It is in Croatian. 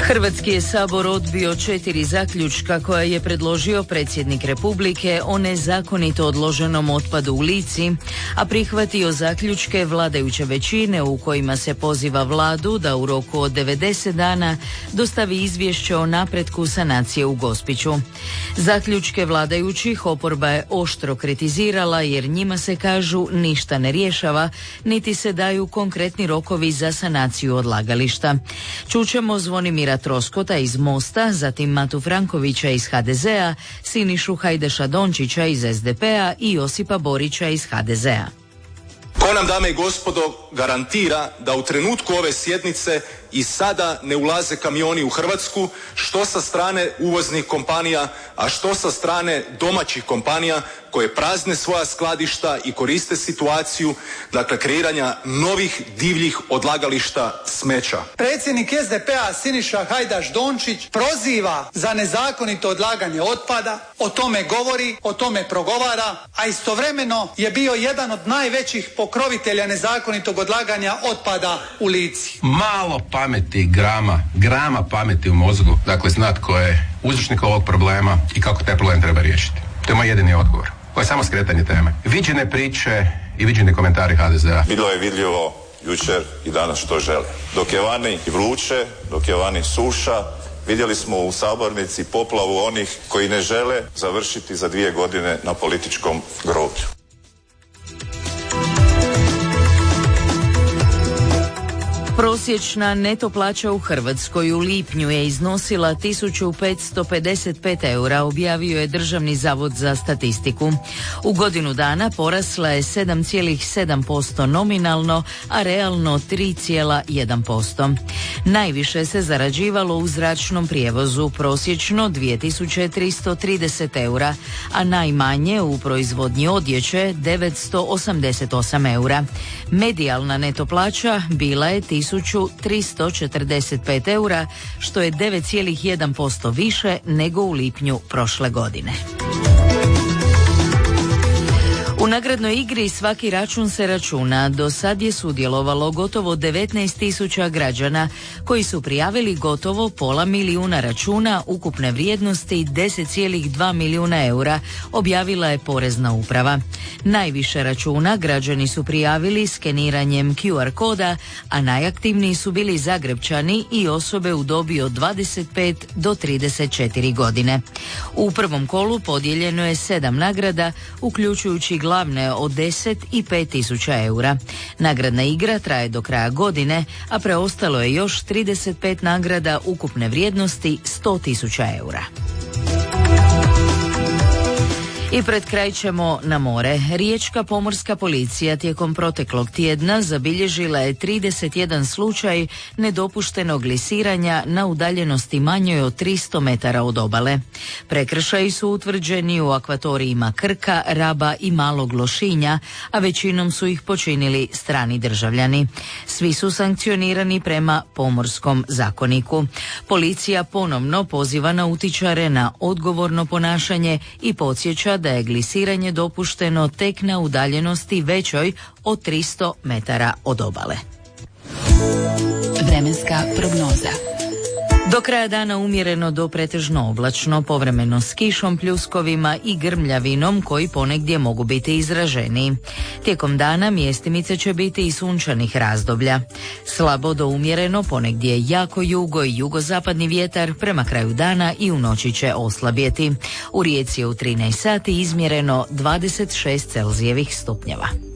Hrvatski je sabor odbio 4 zaključka koja je predložio predsjednik Republike o nezakonito odloženom otpadu u Lici, a prihvatio zaključke vladajuće većine u kojima se poziva vladu da u roku od 90 dana dostavi izvješće o napretku sanacije u Gospiću. Zaključke vladajućih oporba je oštro kritizirala jer njima se, kažu, ništa ne rješava, niti se daju konkretni rokovi za sanaciju odlagališta. Čućemo Zvonimira Troskota iz Mosta, zatim Matu Frankovića iz HDZ-a, Sinišu Hajdaša Dončića iz SDP-a i Josipa Borića iz HDZ-a. Ko nam, dame i gospodo, garantira da u trenutku ove sjednice i sada ne ulaze kamioni u Hrvatsku, što sa strane uvoznih kompanija, a što sa strane domaćih kompanija koje prazne svoja skladišta i koriste situaciju, dakle, kreiranja novih divljih odlagališta smeća. Predsjednik SDP-a Siniša Hajdaš Dončić proziva za nezakonito odlaganje otpada, o tome govori, o tome progovara, a istovremeno je bio jedan od najvećih pokrovitelja nezakonitog odlaganja otpada u Lici. Malo pameti, grama pameti u mozgu, dakle znat ko je uzročnik ovog problema i kako taj problem treba riješiti. To je moj jedini odgovor. Ovo je samo skretanje teme. Viđene priče i viđeni komentari HDZ-a. Bilo je vidljivo jučer i danas što žele. Dok je vani vruće, dok je vani suša, vidjeli smo u sabornici poplavu onih koji ne žele završiti za 2 godine na političkom groblju. Prosječna neto plaća u Hrvatskoj u lipnju je iznosila 1555 eura, objavio je Državni zavod za statistiku. U godinu dana porasla je 7,7% nominalno, a realno 3,1%. Najviše se zarađivalo u zračnom prijevozu, prosječno 2330 eura, a najmanje u proizvodnji odjeće 988 eura. Medijalna neto plaća bila je 1345 eura, što je 9,1% više nego u lipnju prošle godine. U nagradnoj igri Svaki račun se računa. Do sad je sudjelovalo gotovo 19.000 građana koji su prijavili gotovo 500 milijuna računa ukupne vrijednosti 10,2 milijuna eura, objavila je Porezna uprava. Najviše računa građani su prijavili skeniranjem QR koda, a najaktivniji su bili Zagrepčani i osobe u dobi od 25 do 34 godine. U prvom kolu podijeljeno je 7 nagrada, uključujući glavne od 10 i 5.000 eura. Nagradna igra traje do kraja godine, a preostalo je još 35 nagrada ukupne vrijednosti 100.000 eura. I pred kraj ćemo na more. Riječka pomorska policija tijekom proteklog tjedna zabilježila je 31 slučaj nedopuštenog lisiranja na udaljenosti manjoj od 300 metara od obale. Prekršaji su utvrđeni u akvatorijima Krka, Raba i Malog Lošinja, a većinom su ih počinili strani državljani. Svi su sankcionirani prema Pomorskom zakoniku. Policija ponovno poziva nautičare na odgovorno ponašanje i podsjeća da je glisiranje dopušteno tek na udaljenosti većoj od 300 metara od obale. Vremenska prognoza. Do kraja dana umjereno do pretežno oblačno, povremeno s kišom, pljuskovima i grmljavinom koji ponegdje mogu biti izraženiji. Tijekom dana mjestimice će biti i sunčanih razdoblja. Slabo do umjereno, ponegdje jako jugo i jugozapadni vjetar, prema kraju dana i u noći će oslabjeti. U Rijeci je u 13 sati izmjereno 26 Celzijevih stupnjeva.